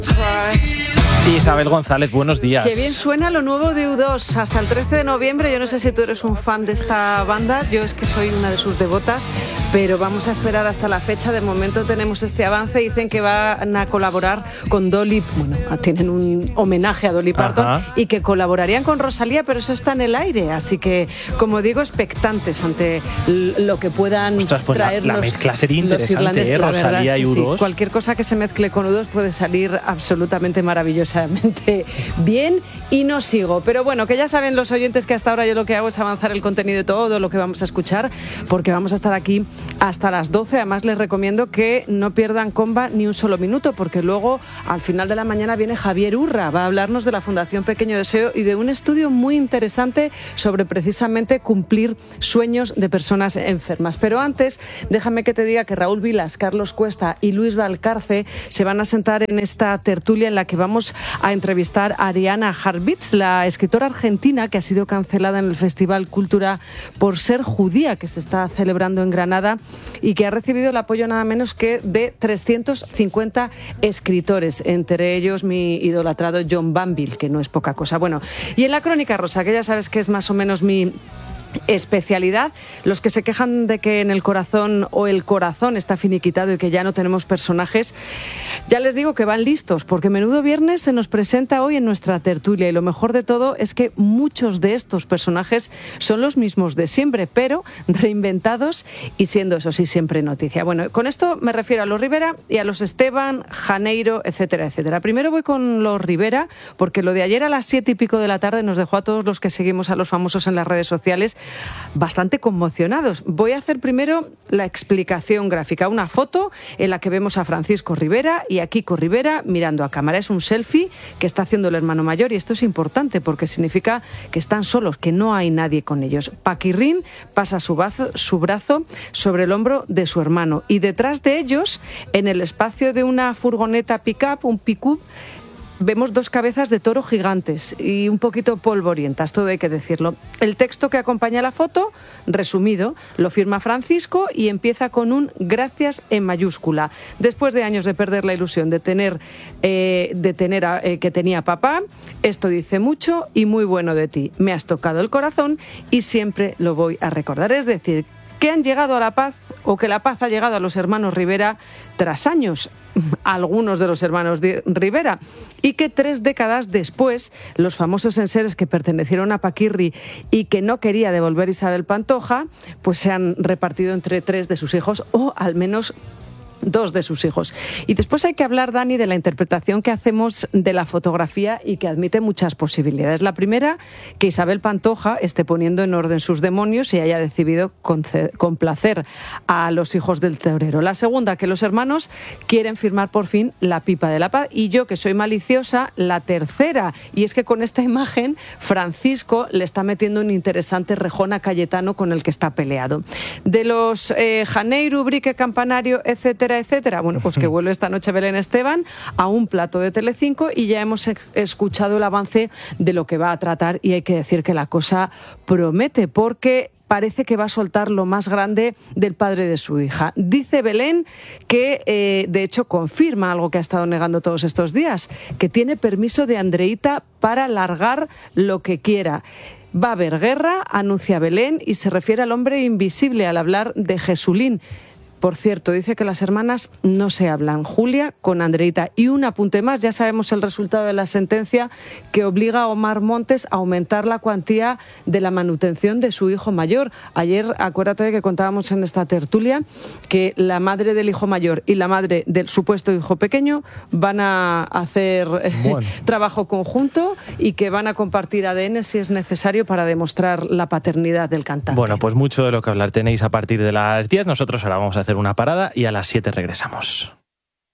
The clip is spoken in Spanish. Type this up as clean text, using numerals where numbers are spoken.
Isabel González, buenos días. Qué bien suena lo nuevo de U2. Hasta el 13 de noviembre, yo no sé si tú eres un fan de esta banda, yo es que soy una de sus devotas, pero vamos a esperar hasta la fecha. De momento tenemos este avance, dicen que van a colaborar con Dolly, bueno, tienen un homenaje a Dolly Parton. Ajá. Y que colaborarían con Rosalía, pero eso está en el aire, así que, como digo, expectantes ante lo que puedan traer la mezcla sería interesante, Rosalía y U2. Sí, cualquier cosa que se mezcle con U2 puede salir absolutamente maravillosamente bien, y no sigo. Pero bueno, que ya saben los oyentes que hasta ahora yo lo que hago es avanzar el contenido de todo lo que vamos a escuchar, porque vamos a estar aquí hasta las 12. Además, les recomiendo que no pierdan comba ni un solo minuto, porque luego, al final de la mañana, viene Javier Urra, va a hablarnos de la Fundación Pequeño Deseo y de un estudio muy interesante sobre precisamente cumplir sueños de personas enfermas. Pero antes, déjame que te diga que Raúl Vilas, Carlos Cuesta y Luis Valcarce se van a sentar en esta tertulia en la que vamos a entrevistar a Ariana Harvitz, la escritora argentina que ha sido cancelada en el Festival Cultura por ser judía, que se está celebrando en Granada y que ha recibido el apoyo nada menos que de 350 escritores, entre ellos mi idolatrado John Banville, que no es poca cosa. Bueno, y en la Crónica Rosa, que ya sabes que es más o menos mi especialidad, los que se quejan de que en el corazón está finiquitado y que ya no tenemos personajes, ya les digo que van listos, porque Menudo Viernes se nos presenta hoy en nuestra tertulia y lo mejor de todo es que muchos de estos personajes son los mismos de siempre, pero reinventados y siendo, eso sí, siempre noticia. Bueno, con esto me refiero a los Rivera y a los Esteban, Janeiro, etcétera, etcétera. Primero voy con los Rivera, porque lo de ayer a las 7 y pico de la tarde nos dejó a todos los que seguimos a los famosos en las redes sociales bastante conmocionados. Voy a hacer primero la explicación gráfica, una foto en la que vemos a Francisco Rivera y a Kiko Rivera mirando a cámara. Es un selfie que está haciendo el hermano mayor y esto es importante porque significa que están solos, que no hay nadie con ellos. Paquirrín pasa su brazo sobre el hombro de su hermano y detrás de ellos, en el espacio de una furgoneta pick-up, un pick-up, vemos dos cabezas de toro gigantes y un poquito polvorientas, todo hay que decirlo. El texto que acompaña la foto, resumido, lo firma Francisco y empieza con un gracias en mayúscula. Después de años de perder la ilusión de tener que tenía papá, esto dice mucho y muy bueno de ti. Me has tocado el corazón y siempre lo voy a recordar. Es decir, que han llegado a la paz o que la paz ha llegado a los hermanos Rivera tras años, algunos de los hermanos Rivera, y que 3 décadas después los famosos enseres que pertenecieron a Paquirri y que no quería devolver Isabel Pantoja, pues se han repartido entre 3 de sus hijos o al menos 2 de sus hijos. Y después hay que hablar, Dani, de la interpretación que hacemos de la fotografía y que admite muchas posibilidades. La primera, que Isabel Pantoja esté poniendo en orden sus demonios y haya decidido complacer a los hijos del torero. La segunda, que los hermanos quieren firmar por fin la pipa de la paz. Y yo, que soy maliciosa, la tercera, y es que con esta imagen Francisco le está metiendo un interesante rejón a Cayetano con el que está peleado. De los Janeiro, Ubrique, Campanario, etcétera, bueno, pues que vuelve esta noche Belén Esteban a un plato de Telecinco y ya hemos escuchado el avance de lo que va a tratar y hay que decir que la cosa promete porque parece que va a soltar lo más grande del padre de su hija. Dice Belén que, de hecho, confirma algo que ha estado negando todos estos días, que tiene permiso de Andreita para largar lo que quiera. Va a haber guerra, anuncia Belén, y se refiere al hombre invisible al hablar de Jesulín. Por cierto, dice que las hermanas no se hablan, Julia con Andreita. Y un apunte más, ya sabemos el resultado de la sentencia que obliga a Omar Montes a aumentar la cuantía de la manutención de su hijo mayor. Ayer, acuérdate de que contábamos en esta tertulia que la madre del hijo mayor y la madre del supuesto hijo pequeño van a hacer trabajo conjunto y que van a compartir ADN si es necesario para demostrar la paternidad del cantante. Bueno, pues mucho de lo que hablar tenéis a partir de las 10. Nosotros ahora vamos a hacer una parada y a las 7 regresamos.